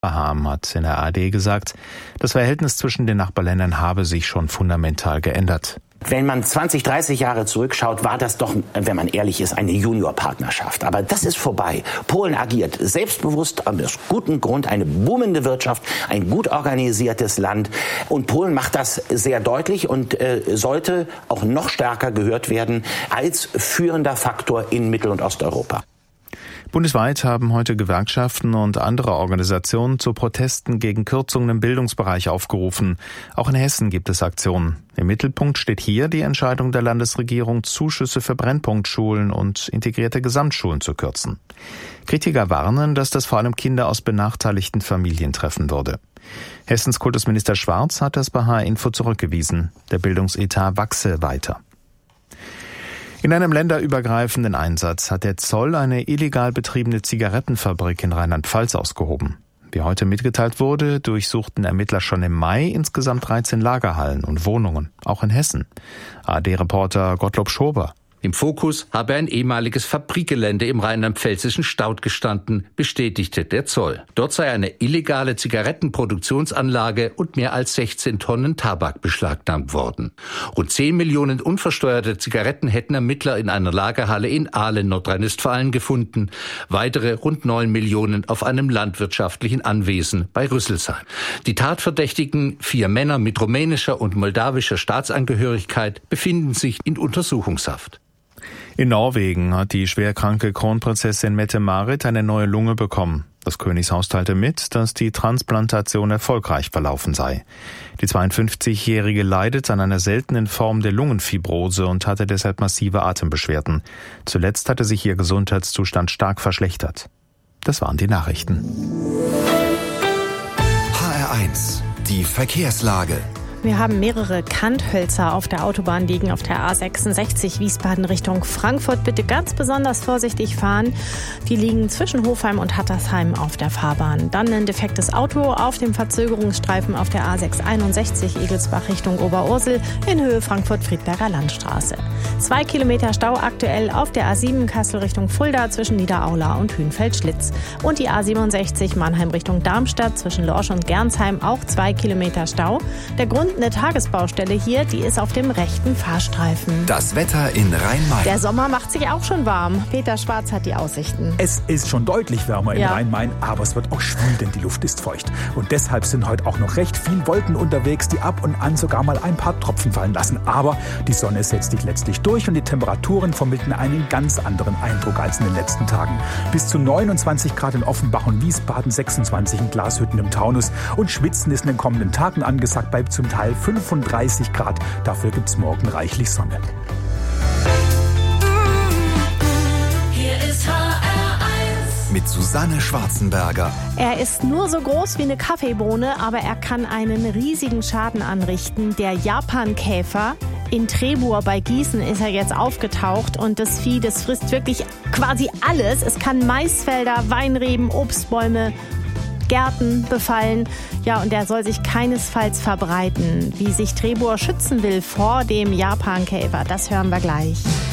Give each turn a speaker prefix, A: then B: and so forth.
A: Abraham hat in der ARD gesagt, das Verhältnis zwischen den Nachbarländern habe sich schon fundamental geändert.
B: Wenn man 20, 30 Jahre zurückschaut, war das doch, wenn man ehrlich ist, eine Juniorpartnerschaft. Aber das ist vorbei. Polen agiert selbstbewusst, aus gutem Grund, eine boomende Wirtschaft, ein gut organisiertes Land. Und Polen macht das sehr deutlich und sollte auch noch stärker gehört werden als führender Faktor in Mittel- und Osteuropa.
A: Bundesweit haben heute Gewerkschaften und andere Organisationen zu Protesten gegen Kürzungen im Bildungsbereich aufgerufen. Auch in Hessen gibt es Aktionen. Im Mittelpunkt steht hier die Entscheidung der Landesregierung, Zuschüsse für Brennpunktschulen und integrierte Gesamtschulen zu kürzen. Kritiker warnen, dass das vor allem Kinder aus benachteiligten Familien treffen würde. Hessens Kultusminister Schwarz hat das bei HR-Info zurückgewiesen. Der Bildungsetat wachse weiter. In einem länderübergreifenden Einsatz hat der Zoll eine illegal betriebene Zigarettenfabrik in Rheinland-Pfalz ausgehoben. Wie heute mitgeteilt wurde, durchsuchten Ermittler schon im Mai insgesamt 13 Lagerhallen und Wohnungen, auch in Hessen. ARD-Reporter Gottlob Schober.
C: Im Fokus habe ein ehemaliges Fabrikgelände im rheinland-pfälzischen Staudt gestanden, bestätigte der Zoll. Dort sei eine illegale Zigarettenproduktionsanlage und mehr als 16 Tonnen Tabak beschlagnahmt worden. Rund 10 Millionen unversteuerte Zigaretten hätten Ermittler in einer Lagerhalle in Ahlen, Nordrhein-Westfalen gefunden. Weitere rund 9 Millionen auf einem landwirtschaftlichen Anwesen bei Rüsselsheim. Die Tatverdächtigen, 4 Männer mit rumänischer und moldawischer Staatsangehörigkeit, befinden sich in Untersuchungshaft.
A: In Norwegen hat die schwerkranke Kronprinzessin Mette-Marit eine neue Lunge bekommen. Das Königshaus teilte mit, dass die Transplantation erfolgreich verlaufen sei. Die 52-Jährige leidet an einer seltenen Form der Lungenfibrose und hatte deshalb massive Atembeschwerden. Zuletzt hatte sich ihr Gesundheitszustand stark verschlechtert. Das waren die Nachrichten.
D: HR1, die Verkehrslage.
E: Wir haben mehrere Kanthölzer auf der Autobahn liegen, auf der A66 Wiesbaden Richtung Frankfurt. Bitte ganz besonders vorsichtig fahren. Die liegen zwischen Hofheim und Hattersheim auf der Fahrbahn. Dann ein defektes Auto auf dem Verzögerungsstreifen auf der A661 Egelsbach Richtung Oberursel in Höhe Frankfurt-Friedberger Landstraße. 2 Kilometer Stau aktuell auf der A7 Kassel Richtung Fulda zwischen Niederaula und Hünfeld-Schlitz. Und die A67 Mannheim Richtung Darmstadt zwischen Lorsch und Gernsheim auch 2 Kilometer Stau. Der Grund eine Tagesbaustelle hier, die ist auf dem rechten Fahrstreifen.
D: Das Wetter in Rhein-Main.
E: Der Sommer macht sich auch schon warm. Peter Schwarz hat die Aussichten.
F: Es ist schon deutlich wärmer in Rhein-Main, aber es wird auch schwül, denn die Luft ist feucht. Und deshalb sind heute auch noch recht viel Wolken unterwegs, die ab und an sogar mal ein paar Tropfen fallen lassen. Aber die Sonne setzt sich letztlich durch und die Temperaturen vermitteln einen ganz anderen Eindruck als in den letzten Tagen. Bis zu 29 Grad in Offenbach und Wiesbaden, 26 in Glashütten im Taunus. Und Schwitzen ist in den kommenden Tagen angesagt bei zum Teil 35 Grad. Dafür gibt's morgen reichlich Sonne.
D: Hier ist HR1 mit Susanne Schwarzenberger.
E: Er ist nur so groß wie eine Kaffeebohne, aber er kann einen riesigen Schaden anrichten. Der Japankäfer. In Trebur bei Gießen ist er jetzt aufgetaucht und das Vieh, das frisst wirklich quasi alles. Es kann Maisfelder, Weinreben, Obstbäume, Gärten befallen. Ja, und der soll sich keinesfalls verbreiten. Wie sich Trebur schützen will vor dem Japankäfer, das hören wir gleich.